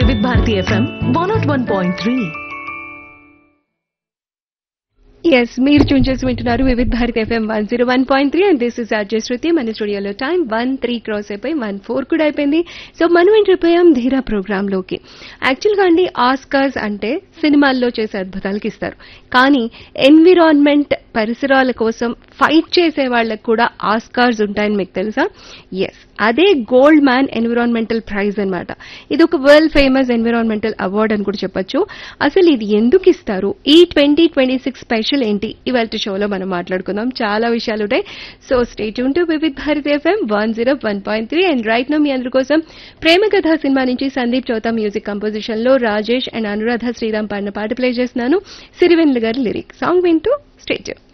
వివిధ Bharati FM 101.3. Yes మీరు tune చేసి వింటున్నారు వివిధ Bharati FM 101.3 and this is RJ శృతి. మన స్టూడియోలో టైం 1:03 క్రాస్ అయిపోయి 1:04 కూడా అయిపోయింది. సో మనం ఎంట్రిపోయాం ధీరా ప్రోగ్రామ్ లోకి. యాక్చువల్గా అండి ఆస్కార్స్ అంటే సినిమాల్లో చేసే అద్భుతాలకి ఇస్తారు, కానీ ఎన్విరాన్మెంట్ పరిసరాల కోసం ఫైట్ చేసే వాళ్ళకి కూడా ఆస్కార్స్ ఉంటాయని మీకు తెలుసా? ఎస్, అదే గోల్డ్ మ్యాన్ ఎన్విరాన్మెంటల్ ప్రైజ్ అన్నమాట. ఇది ఒక వరల్డ్ ఫేమస్ ఎన్విరాన్మెంటల్ అవార్డ్ అని కూడా చెప్పొచ్చు. అసలు ఇది ఎందుకు ఇస్తారు, ఈ 2026 స్పెషల్ ఏంటి, ఇవాళ షోలో మనం మాట్లాడుకుందాం. చాలా విషయాలు ఉంటాయి. సో స్టే ట్యూన్ టు వివిధ Bharati FM 101.3 and right no మీ అందరి కోసం ప్రేమ కథ సినిమా నుంచి సందీప్ చౌతా మ్యూజిక్ కంపోజిషన్ లో రాజేష్ అండ్ అనురాధ శ్రీరామ్ పాడిన పాట ప్లే చేస్తున్నాను. సిరివెన్నెల గారి లిరిక్ సాంగ్ వింటూ స్టే ట్యూన్.